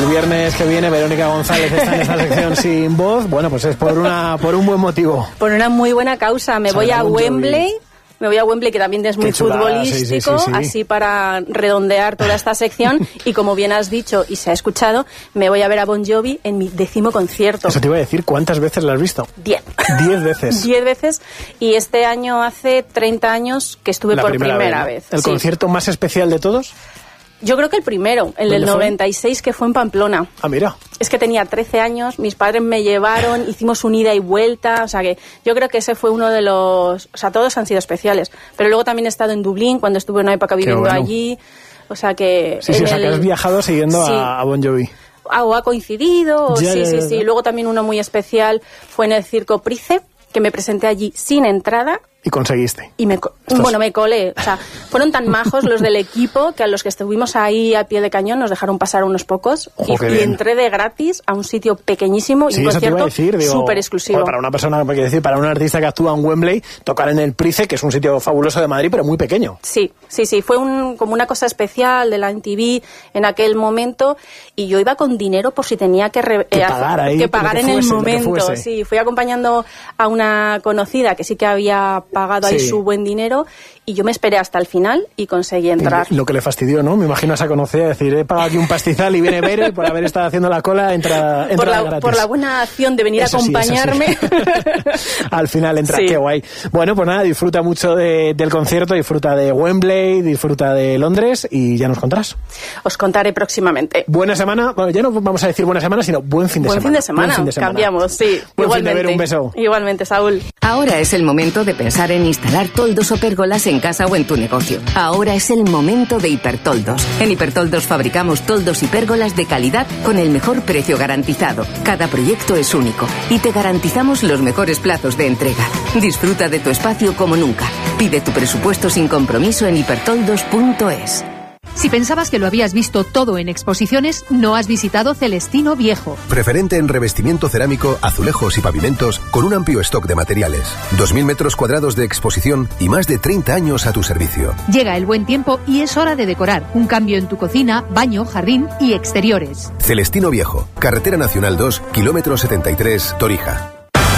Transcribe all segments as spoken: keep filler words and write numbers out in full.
el viernes que viene Verónica González está en esta sección sin voz, bueno, pues es por una por un buen motivo. Por una muy buena causa. Me voy a Wembley. Me voy a Wembley, que también es muy chulada, futbolístico, sí, sí, sí, sí. así para redondear toda esta sección. Y como bien has dicho y se ha escuchado, me voy a ver a Bon Jovi en mi décimo concierto. Eso te iba a decir, ¿cuántas veces lo has visto? Diez. Diez veces. Diez veces. Y este año hace treinta años que estuve La por primera, primera vez. vez. ¿El sí. concierto más especial de todos? Yo creo que el primero, el del noventa y seis, que fue en Pamplona. Ah, mira. Es que tenía trece años, mis padres me llevaron, hicimos un ida y vuelta, o sea que yo creo que ese fue uno de los... O sea, todos han sido especiales. Pero luego también he estado en Dublín, cuando estuve una época viviendo bueno. allí, o sea que... Sí, sí, o sea el... que has viajado siguiendo sí. a, a Bon Jovi. Ah, o ha coincidido, o ya, sí, ya, sí, ya. sí. Luego también uno muy especial fue en el Circo Price, que me presenté allí sin entrada. Y conseguiste. Y me, bueno, me colé. O sea, fueron tan majos los del equipo que a los que estuvimos ahí a pie de cañón nos dejaron pasar unos pocos. Ojo, y, y entré de gratis a un sitio pequeñísimo y sí, un concierto súper exclusivo. Bueno, para una persona, quiero decir, para un artista que actúa en Wembley, tocar en el Price, que es un sitio fabuloso de Madrid, pero muy pequeño. Sí, sí, sí. Fue un, como una cosa especial de la M T V en aquel momento. Y yo iba con dinero por si tenía que, re, que eh, pagar, ahí, que pagar que en fuese, el momento. Sí, fui acompañando a una conocida que sí que había pagado sí. ahí su buen dinero y yo me esperé hasta el final y conseguí entrar. Lo que le fastidió, ¿no? Me imagino a esa conocida decir, he pagado aquí un pastizal y viene Bere por haber estado haciendo la cola, entra, entra por la, gratis. Por la buena acción de venir eso a acompañarme. Sí, sí. Al final entra, sí. Qué guay. Bueno, pues nada, disfruta mucho de, del concierto, disfruta de Wembley, disfruta de Londres y ya nos contarás. Os contaré próximamente. Buena semana, bueno, ya no vamos a decir buena semana, sino buen fin de buen semana. Fin de semana. Buen fin de semana, cambiamos, sí. Buen igualmente. Fin de ver, un beso. Igualmente, Saúl. Ahora es el momento de pensar en instalar toldos o pérgolas en casa o en tu negocio. Ahora es el momento de Hipertoldos. En Hipertoldos fabricamos toldos y pérgolas de calidad con el mejor precio garantizado. Cada proyecto es único y te garantizamos los mejores plazos de entrega. Disfruta de tu espacio como nunca. Pide tu presupuesto sin compromiso en hipertoldos punto es. Si pensabas que lo habías visto todo en exposiciones, no has visitado Celestino Viejo. Preferente en revestimiento cerámico, azulejos y pavimentos, con un amplio stock de materiales. dos mil metros cuadrados de exposición y más de treinta años a tu servicio. Llega el buen tiempo y es hora de decorar. Un cambio en tu cocina, baño, jardín y exteriores. Celestino Viejo, Carretera Nacional dos, kilómetro setenta y tres, Torija.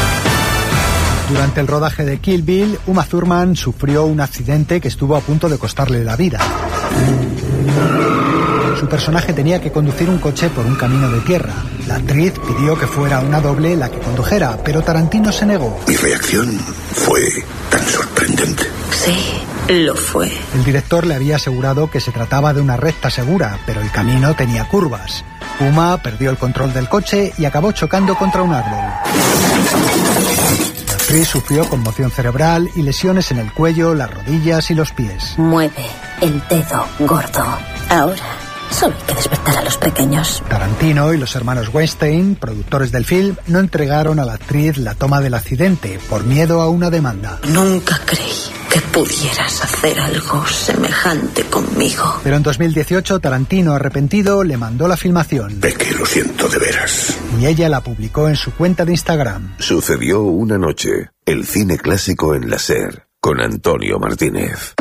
Durante el rodaje de Kill Bill, Uma Thurman sufrió un accidente que estuvo a punto de costarle la vida. Su personaje tenía que conducir un coche por un camino de tierra. La actriz pidió que fuera una doble la que condujera, pero Tarantino se negó. Mi reacción fue tan sorprendente. Sí, lo fue. El director le había asegurado que se trataba de una recta segura, pero el camino tenía curvas. Uma perdió el control del coche y acabó chocando contra un árbol. La actriz sufrió conmoción cerebral y lesiones en el cuello, las rodillas y los pies. Mueve el dedo gordo. Ahora solo hay que despertar a los pequeños. Tarantino y los hermanos Weinstein, productores del film, no entregaron a la actriz la toma del accidente por miedo a una demanda. Nunca creí que pudieras hacer algo semejante conmigo. Pero en dos mil dieciocho, Tarantino, arrepentido, le mandó la filmación. De que lo siento de veras. Y ella la publicó en su cuenta de Instagram. Sucedió una noche. El cine clásico en la SER, con Antonio Martínez.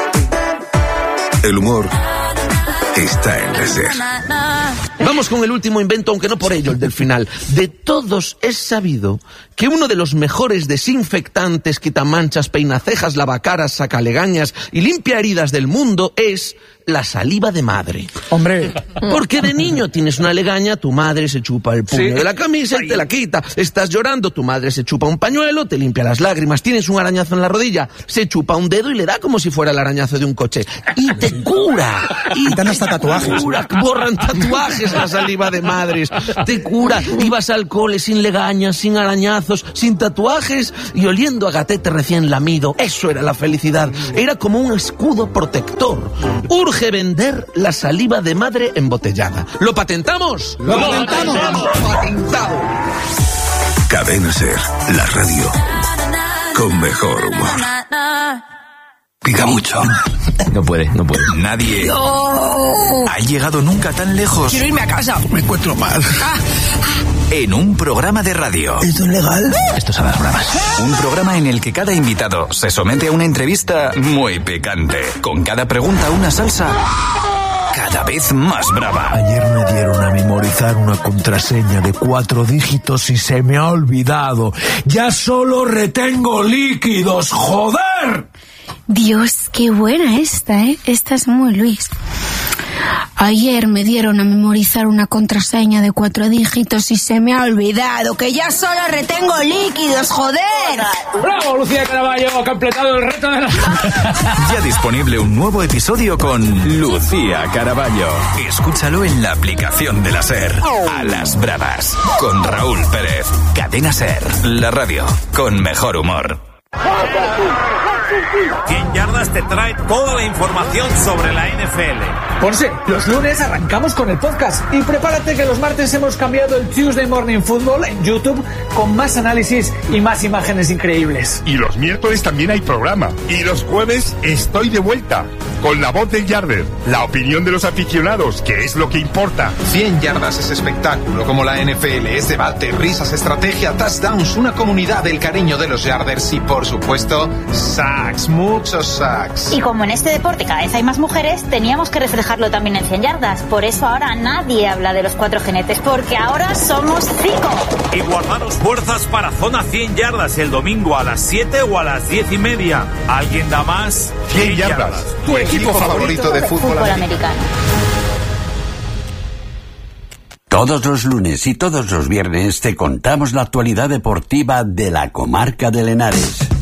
El humor está en la SER. Vamos con el último invento, aunque no por ello el del final. De todos es sabido que uno de los mejores desinfectantes, quitamanchas, peinacejas, lavacaras, sacalegañas y limpia heridas del mundo es la saliva de madre. Hombre. Porque de niño tienes una legaña, tu madre se chupa el puño sí. de la camisa y te la quita. Estás llorando, tu madre se chupa un pañuelo, te limpia las lágrimas. Tienes un arañazo en la rodilla, se chupa un dedo y le da como si fuera el arañazo de un coche. Y te cura. Y dan hasta tatuajes. Cura, borran tatuajes la saliva de madres. Te cura. Ibas al cole sin legañas, sin arañazos, sin tatuajes y oliendo a gatete recién lamido. Eso era la felicidad. Era como un escudo protector. Urge vender la saliva de madre embotellada. ¿Lo patentamos? ¡Lo, ¡Lo patentamos! patentamos! ¡Patentado! Cadena SER, la radio con mejor humor. Pica mucho. No puede, no puede. Nadie no. ha llegado nunca tan lejos. Quiero irme a casa. Me encuentro mal. Ah. En un programa de radio. ¿Esto es legal? Esto sabe a bromas. Un programa en el que cada invitado se somete a una entrevista muy picante. Con cada pregunta una salsa cada vez más brava. Ayer me dieron a memorizar una contraseña de cuatro dígitos y se me ha olvidado. ¡Ya solo retengo líquidos, joder! Dios, qué buena esta, ¿eh? Esta es muy Luis. Ayer me dieron a memorizar una contraseña de cuatro dígitos y se me ha olvidado que ya solo retengo líquidos, joder. ¡Bravo, Lucía Caraballo! Ha completado el reto de la... Ya disponible un nuevo episodio con Lucía Caraballo. Escúchalo en la aplicación de la SER. A las bravas. Con Raúl Pérez. Cadena SER. La radio con mejor humor. cien yardas te trae toda la información sobre la N F L. Ponce, los lunes arrancamos con el podcast y prepárate que los martes hemos cambiado el Tuesday Morning Football en YouTube con más análisis y más imágenes increíbles. Y los miércoles también hay programa. Y los jueves estoy de vuelta con la voz del Yarder, la opinión de los aficionados, que es lo que importa. cien yardas es espectáculo como la N F L, es debate, risas, estrategia, touchdowns, una comunidad del cariño de los Yarders y por supuesto sacks, muchos sacks. Y como en este deporte cada vez hay más mujeres, teníamos que reflejarlo también en cien yardas. Por eso ahora nadie habla de los cuatro jinetes, porque ahora somos cinco. Y guardaros fuerzas para Zona cien yardas el domingo a las siete o a las diez y media. ¿Alguien da más? cien yardas, tu equipo favorito de fútbol, fútbol americano. Todos los lunes y todos los viernes te contamos la actualidad deportiva de la comarca de Henares.